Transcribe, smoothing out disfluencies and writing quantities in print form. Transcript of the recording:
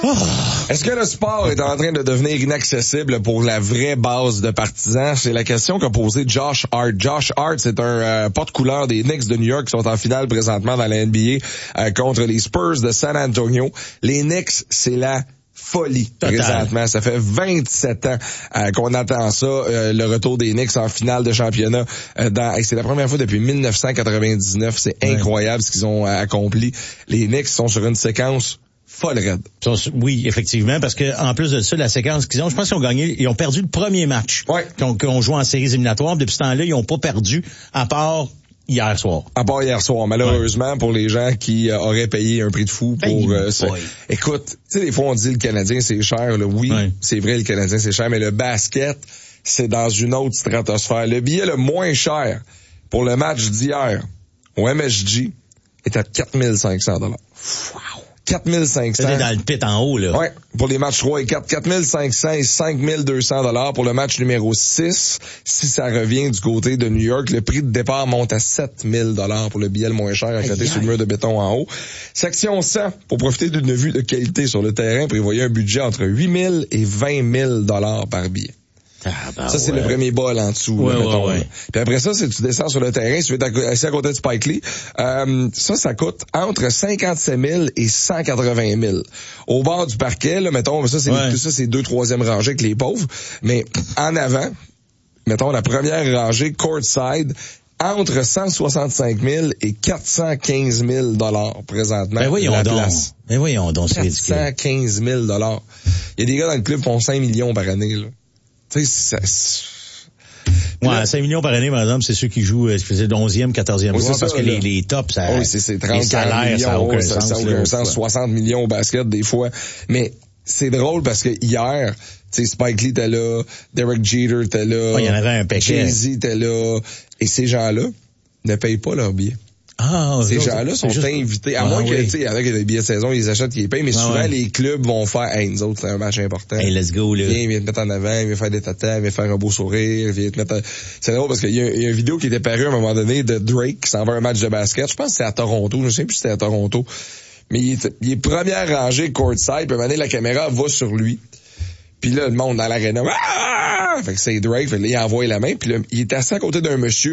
Est-ce que le sport est en train de devenir inaccessible pour la vraie base de partisans? C'est la question qu'a posée Josh Hart. Josh Hart, c'est un porte-couleur des Knicks de New York qui sont en finale présentement dans la NBA contre les Spurs de San Antonio. Les Knicks, c'est la folie présentement. Ça fait 27 ans qu'on attend ça, le retour des Knicks en finale de championnat. C'est la première fois depuis 1999. C'est incroyable ce qu'ils ont accompli. Les Knicks sont sur une séquence folle raide. Oui, effectivement, parce que en plus de ça, la séquence qu'ils ont, je pense ils ont perdu le premier match. Ouais. Qu'on joue en séries éliminatoires. Depuis ce temps-là, ils n'ont pas perdu, à part hier soir. Malheureusement, pour les gens qui auraient payé un prix de fou pour ça. Écoute, tu sais, des fois on dit le Canadien c'est cher, là. Oui, c'est vrai, le Canadien c'est cher, mais le basket, c'est dans une autre stratosphère. Le billet le moins cher pour le match d'hier au MSG est à 4500 $. Wow! 4500. C'est dans le pit en haut, là. Ouais. Pour les matchs 3 et 4, 4500 et 5200 $ pour le match numéro 6. Si ça revient du côté de New York, le prix de départ monte à 7000 $ pour le billet le moins cher à côté sur le mur de béton en haut. Section 100, pour profiter d'une vue de qualité sur le terrain, prévoyait un budget entre 8000 et 20 000 $ par billet. Ça, c'est le premier bol en dessous. Mettons. Puis après ça, si tu descends sur le terrain, si tu es assis à côté de Spike Lee, ça coûte entre 57 000 et 180 000. Au bord du parquet, là, mettons, ça, c'est 2/3 rangée avec les pauvres. Mais en avant, mettons, la première rangée, courtside, entre 165 000 et 415 000 $ présentement. Ben voyons donc, c'est ridicule. 415 000 $. Il y a des gars dans le club qui font 5 millions par année, là. Tu sais, 5 millions par année, par exemple, c'est ceux qui jouent, c'est le 11e, 14e joueur, parce que les tops, ça, c'est 30 les salaires, millions, ça n'a aucun sens. Ça n'a aucun sens, 60 millions au basket, des fois. Mais c'est drôle parce que hier, tu sais, Spike Lee était là, Derek Jeter était là, il y en avait un paquet. Jay-Z était là, et ces gens-là ne payent pas leur billet. Ces gens-là sont invités, à moins que, tu sais, il y en a qui ont des billets de saison, ils les achètent, ils les payent, mais souvent, les clubs vont faire, nous autres, c'est un match important. Hey, let's go, là. Viens te mettre en avant, viens faire des tatas, viens faire un beau sourire, viens te mettre C'est drôle parce qu'il y a une vidéo qui était parue à un moment donné de Drake qui s'en va à un match de basket. Je pense que c'est à Toronto, je ne sais plus si c'était à Toronto. Mais il est première rangée courtside, puis à un moment donné, la caméra va sur lui. Puis là, le monde dans l'aréna, fait que c'est Drake, fait que là, il envoie la main, puis là, il est assis à côté d'un monsieur